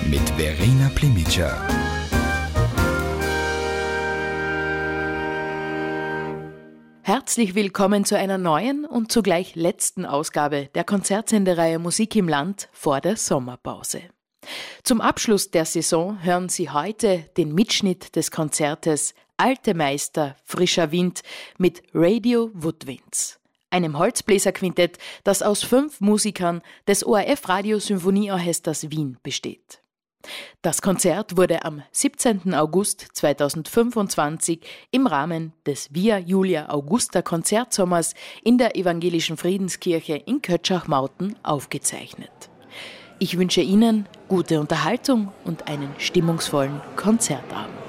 mit Verena Plimica. Herzlich willkommen zu einer neuen und zugleich letzten Ausgabe der Konzertsendereihe Musik im Land vor der Sommerpause. Zum Abschluss der Saison hören Sie heute den Mitschnitt des Konzertes Alte Meister, frischer Wind mit Radio Woodwinds, einem Holzbläserquintett, das aus 5 Musikern des ORF Radio Symphonieorchesters Wien besteht. Das Konzert wurde am 17. August 2025 im Rahmen des Via Julia Augusta Konzertsommers in der Evangelischen Friedenskirche in Kötschach-Mauten aufgezeichnet. Ich wünsche Ihnen gute Unterhaltung und einen stimmungsvollen Konzertabend.